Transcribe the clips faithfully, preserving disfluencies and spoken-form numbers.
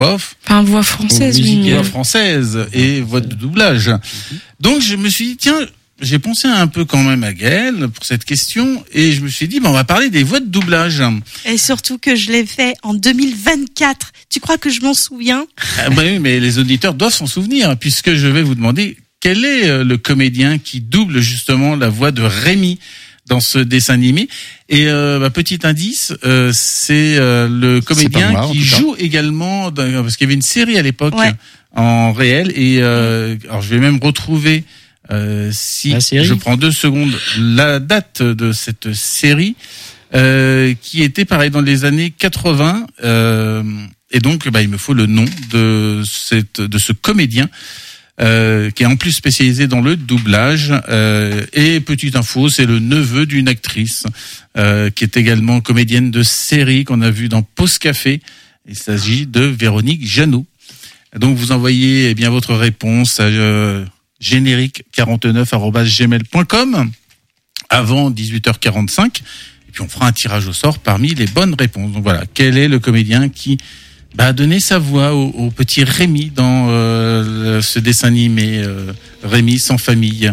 off. Enfin, voix française, musique oui. voix française et voix de doublage. Donc je me suis dit, tiens, j'ai pensé un peu quand même à Gaëlle pour cette question et je me suis dit, ben, on va parler des voix de doublage. Et surtout que je l'ai fait en deux mille vingt-quatre. Tu crois que je m'en souviens? Ah, bah oui, mais les auditeurs doivent s'en souvenir puisque je vais vous demander quel est le comédien qui double justement la voix de Rémi dans ce dessin animé. Et euh, bah, petit indice, euh, c'est euh, le comédien moi, qui joue également, dans, parce qu'il y avait une série à l'époque Ouais. en réel. Et euh, alors je vais même retrouver, euh, si je prends deux secondes, la date de cette série, euh, qui était pareil dans les années quatre-vingts. Euh, et donc, bah, il me faut le nom de cette de ce comédien. Euh, qui est en plus spécialisé dans le doublage. Euh, et petite info, c'est le neveu d'une actrice euh, qui est également comédienne de série qu'on a vu dans Pause Café. Il s'agit de Véronique Jeannot. Donc vous envoyez eh bien votre réponse à euh, générique quarante-neuf arobase gmail point com avant dix-huit heures quarante-cinq. Et puis on fera un tirage au sort parmi les bonnes réponses. Donc voilà, quel est le comédien qui bah, donner sa voix au, au petit Rémi dans euh, ce dessin animé euh, Rémi sans famille.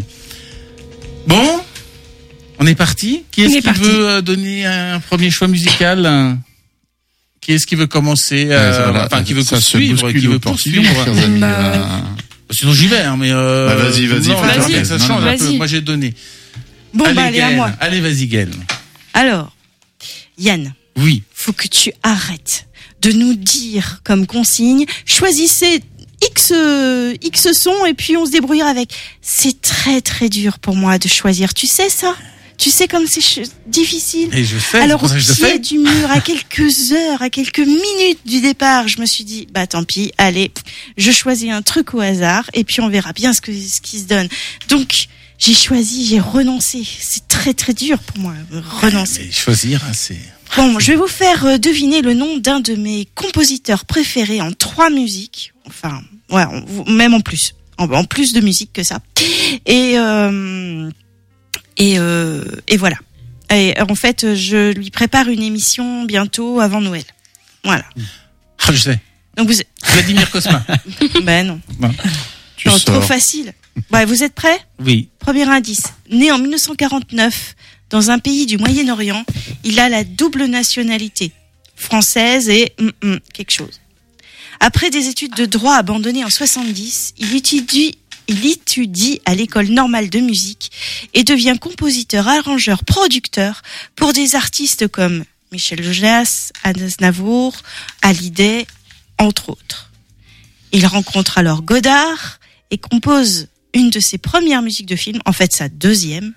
Bon, on est parti. Qui est-ce On est qui parti. veut donner un premier choix musical? Qui est-ce qui veut commencer euh, Ouais, voilà, enfin, qui veut ça se poursuivre, bouscule qui veut au portillon, poursuivre. chers amis, Bah, là. Sinon j'y vais, hein, mais euh, Bah, vas-y, vas-y, non, fais-toi vas-y, plaisir. ça Non, change non, un peu. vas-y. Moi j'ai donné. Bon, allez, bah, allez, à Gaëlle. moi. Allez, vas-y, Gaëlle. Alors, Yann, Oui. faut que tu arrêtes de nous dire comme consigne, choisissez X, euh, X sons et puis on se débrouillera avec. C'est très très dur pour moi de choisir. Tu sais ça? Tu sais comme c'est ch- difficile. Et je sais. Alors c'est pour au ça que je le pied fais. du mur, à quelques heures, à quelques minutes du départ, je me suis dit, bah tant pis, allez, je choisis un truc au hasard et puis on verra bien ce que ce qui se donne. Donc j'ai choisi, j'ai renoncé. C'est très très dur pour moi, euh, renoncer. Mais choisir, hein, c'est. Bon, je vais vous faire euh, deviner le nom d'un de mes compositeurs préférés en trois musiques. Enfin, ouais, en- même en plus, en, en plus de musique que ça. Et euh, et euh, et voilà. Et en fait, je lui prépare une émission bientôt avant Noël. Voilà. Ah, je sais. Donc vous, Vladimir Cosma. ben non, Tu non, trop sors. facile. Bah, vous êtes prêts? Oui. Premier indice. Né en dix-neuf cent quarante-neuf dans un pays du Moyen-Orient, il a la double nationalité française et hum, hum, quelque chose. Après des études de droit abandonnées en soixante-dix, il étudie, il étudie à l'école normale de musique et devient compositeur, arrangeur, producteur pour des artistes comme Michel Jonas, Aznavour, Hallyday, entre autres. Il rencontre alors Godard et compose une de ses premières musiques de film, en fait sa deuxième.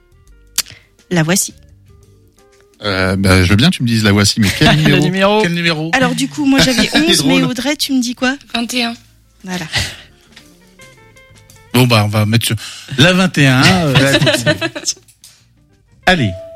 La voici. Euh, bah, je veux bien que tu me dises la voici, mais quel numéro? Le numéro Quel numéro? Alors du coup, moi j'avais onze, drôle. mais Audrey, tu me dis quoi? vingt et un. Voilà. Bon, bah, on va mettre sur la vingt et un. euh, Allez.